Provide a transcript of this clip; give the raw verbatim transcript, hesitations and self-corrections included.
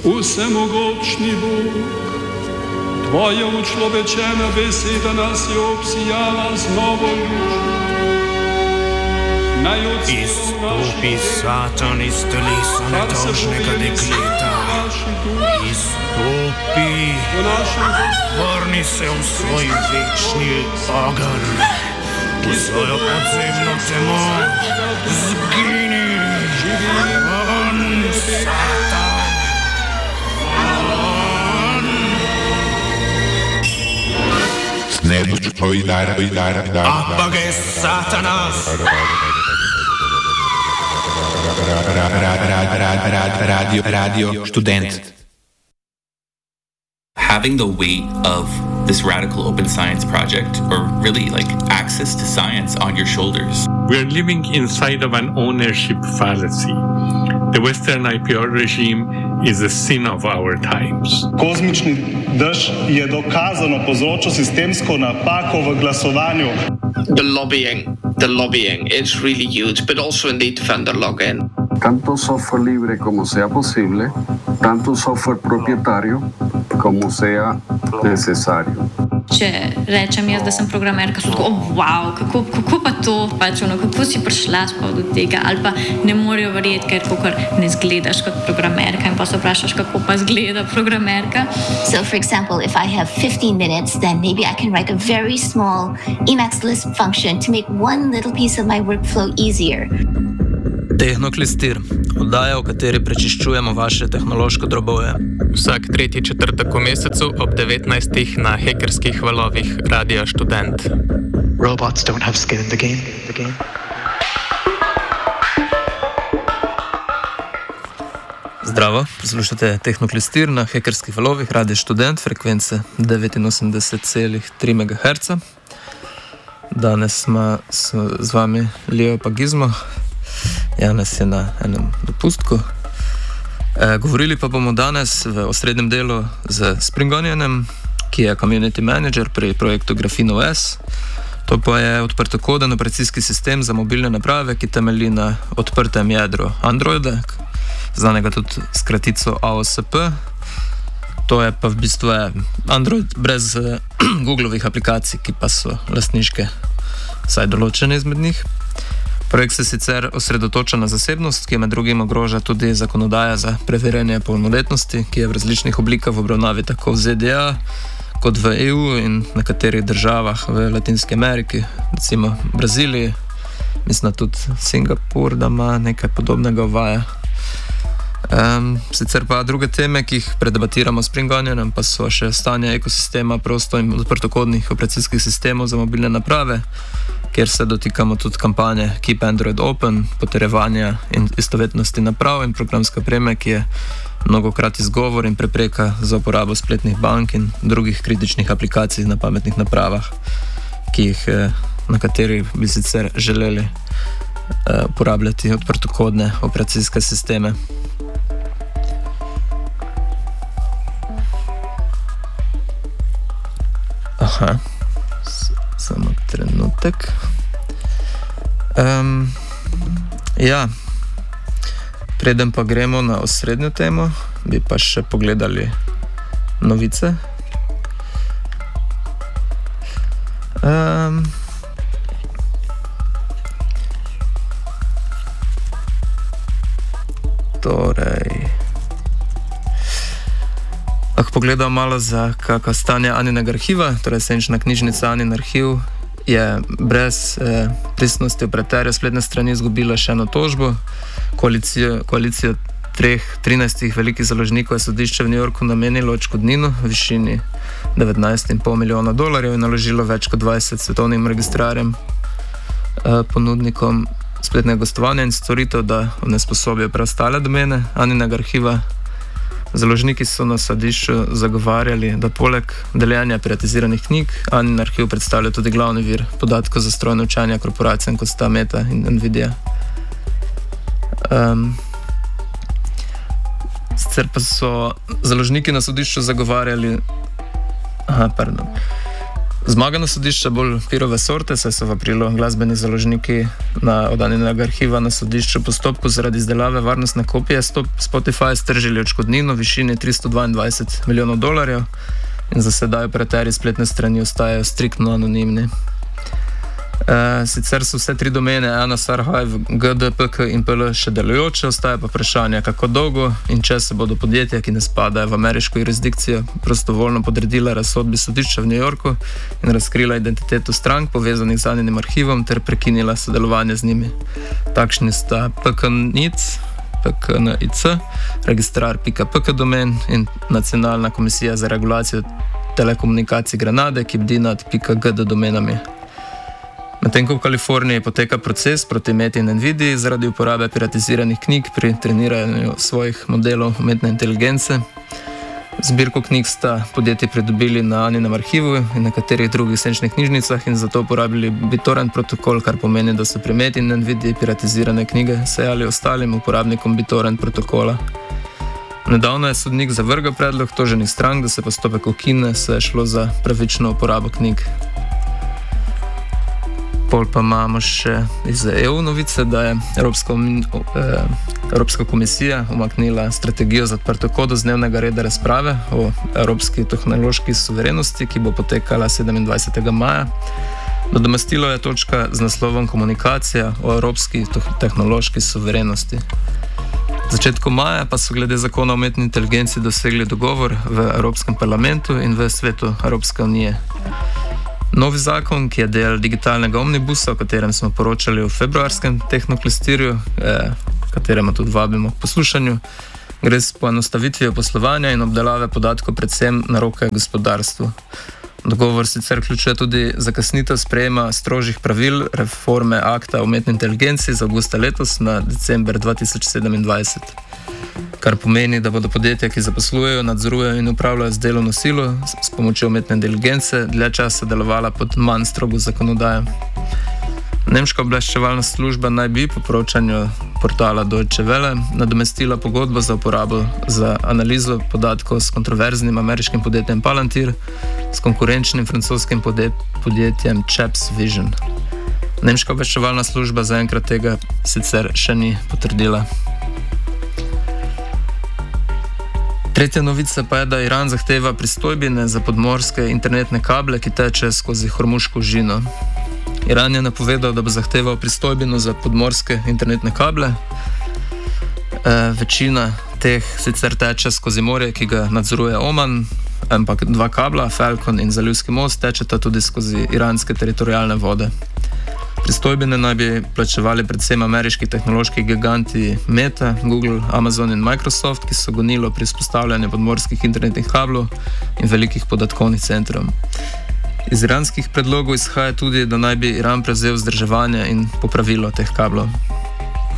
Vsemogočni Bog, Tvoja učlovečena beseda nas je obsijala z novo lučjo. Izstopi, Satan, iz telesa nedolžnega dekleta. Izstopi, vrni se v svoj večni ogenj, v svojo podzemno temo. Zgini, von, Satan, von. Apage, Satanas. Radio, Radio Student. Having the weight of this radical open science project, or really like access to science, on your shoulders. We're living inside of an ownership fallacy. The Western I P R regime is a sin of our times. Kozmični dež je dokazano povzročil sistemsko napako v glasovanju. The lobbying, the lobbying is really huge, but also indeed vendor login. Tanto software libre como sea posible, tanto software propietario como sea necesario. Če rečem jaz, da sem programerka, so tako, oh, wow, kako, kako pa to, pač, ono, kako si prišla spod do tega, ali pa ne morejo verjeti, ker kakor ne zgledaš kot programerka in pa se vprašaš, kako pa zgleda programerka. So, for example, if I have fifteen minutes, then maybe I can write a very small Emacs Lisp function to make one little piece of my workflow easier. Tehnoklistir, oddaja, v kateri prečiščujemo vaše tehnološko drobove. Vsak tretji četrtek v mesecu ob devetnajstih na hekerskih valovih Radia Študent. Robots don't have skin in the game. The game. Zdravo, poslušate Tehnoklistir na hekerskih valovih Radia Študent, frekvence devetinosemdeset celih tri megaherca. Danes smo z vami Leo pa Gizmo. Janez je na enem dopustku. E, govorili pa bomo danes v osrednjem delu z Spring-Onionem, ki je community manager pri projektu Graphene O S. To pa je odprtokoden operacijski sistem za mobilne naprave, ki temelji na odprtem jedru Androida, znanega tudi s kratico A O S P. To je pa v bistvu Android brez uh, Googlovih aplikacij, ki pa so lastniške, vsaj določene izmed njih. Projekt se sicer osredotoča na zasebnost, ki je med drugim ogroža tudi zakonodaja za preverjanje polnoletnosti, ki je v različnih oblikah v obravnavi tako v Z D A kot v E U in nekaterih državah v Latinski Ameriki, recimo v Braziliji, mislim tudi Singapur, da ima nekaj podobnega uvaja. Um, sicer pa druge teme, ki jih predebatiramo s Spring-Onionem, pa so še stanje ekosistema prosto in odprtokodnih operacijskih sistemov za mobilne naprave, kjer se dotikamo tudi kampanje Keep Android Open, potrjevanja in istovetnosti naprav in programske opreme, ki je mnogokrat izgovor in prepreka za uporabo spletnih bank in drugih kritičnih aplikacij na pametnih napravah, ki jih, na katerih bi sicer želeli uh, uporabljati odprtokodne operacijske sisteme. Aha, S- samo trenutek. Um, ja, preden pa gremo na osrednjo temo, bi pa še pogledali novice. Um, torej... Lahko pogledamo malo za kakšno stanje Aninega arhiva, torej senčna knjižnica Anin arhiv je brez eh, pristnosti operaterja spletne strani izgubila še eno tožbo. Koalicijo, koalicijo treh, trinajstih velikih založnikov je sodišče v New Yorku namenilo odškodnino v višini devetnajst in pol milijona dolarjev in naložilo več kot dvajset svetovnim registrarjem, eh, ponudnikom spletnega gostovanja in storitev, da onesposobijo preostale domene Aninega arhiva. Založniki so na sodišču zagovarjali, da poleg deljenja privatiziranih knjig Anin arhiv predstavlja tudi glavni vir podatkov za strojno učenje korporacijam, kot sta Meta in Nvidia. Um, sicer pa so založniki na sodišču zagovarjali, aha, pardon, Zmaga na sodišče bolj pirove sorte, saj so v aprilu glasbeni založniki na odanjenega arhiva na sodišču postopku zaradi izdelave varnostne kopije Spotify stržili odškodnino v višini tristo dvaindvajset milijonov dolarjev in za sedaj operaterji spletne strani ostajajo striktno anonimni. E, sicer so vse tri domene N S R H, G D, P K in P L še delujoče, ostaja pa vprašanje, kako dolgo in če se bodo podjetja, ki ne spadajo v ameriško jurisdikcijo, prostovoljno podredila razsodbi sodišča v New Yorku in razkrila identiteto strank povezanih z odanjenim arhivom ter prekinila sodelovanje z njimi. Takšni sta P K N I C, P K N I C, registrar pika P K domen in Nacionalna komisija za regulacijo telekomunikacij Grenade, ki bdi nad .gd domenami. Medtem ko v Kaliforniji poteka proces proti Meti in Nvidii zaradi uporabe piratiziranih knjig pri treniranju svojih modelov umetne inteligence. Zbirko knjig sta podjetji pridobili na Aninem arhivu in nekaterih drugih senčnih knjižnicah in zato uporabili BitTorrent protokol, kar pomeni, da so pri Meti in Nvidii piratizirane knjige sejali ostalim uporabnikom BitTorrent protokola. Nedavno je sodnik zavrgal predlog toženih strank, da se postopek ukine, saj je šlo za pravično uporabo knjig. Pol pa imamo še iz E U novice, da je Evropska, eh, Evropska komisija umaknila strategijo za odprto kodo z dnevnega reda razprave o evropski tehnološki suverenosti, ki bo potekala sedemindvajsetega maja. Nadomestilo je točka z naslovom Komunikacija o evropski tehnološki suverenosti. V začetku maja pa so glede zakona o umetni inteligenci dosegli dogovor v Evropskem parlamentu in v svetu Evropske unije. Novi zakon, ki je del digitalnega omnibusa, o katerem smo poročali v februarskem tehnoklistirju, eh, kateremu tudi vabimo k poslušanju, gre s poenostavitvijo poslovanja in obdelave podatkov predvsem na roke gospodarstvu. Dogovor sicer vključuje tudi zakasnitev sprejema strožjih pravil reforme akta o umetni inteligenci z avgusta letos na december dva tisoč sedemindvajset. Kar pomeni, da bodo podjetja, ki zaposlujejo, nadzorujejo in upravljajo z delovno silo s pomočjo umetne inteligence, dlje časa delovala pod manj strogo zakonodajo. Nemška obveščevalna služba naj bi po poročanju portala Deutsche Welle nadomestila pogodbo za uporabo za analizo podatkov s kontroverznim ameriškim podjetjem Palantir s konkurenčnim francoskim podjetjem Chaps Vision. Nemška obveščevalna služba zaenkrat tega sicer še ni potrdila. Tretja novica pa je, da Iran zahteva pristojbine za podmorske internetne kable, ki teče skozi Hormuško žino. Iran je napovedal, da bo zahteval pristojbino za podmorske internetne kable. E, večina teh sicer teče skozi morje, ki ga nadzoruje Oman, ampak dva kabla, Falcon in Zalivski most, tečeta tudi skozi iranske teritorijalne vode. Pristojbine naj bi plačevali predvsem ameriški tehnološki giganti Meta, Google, Amazon in Microsoft, ki so gonilo pri vzpostavljanju podmorskih internetnih kablov in velikih podatkovnih centrov. Iz iranskih predlogov izhaja tudi, da naj bi Iran prevzel vzdrževanje in popravilo teh kablov.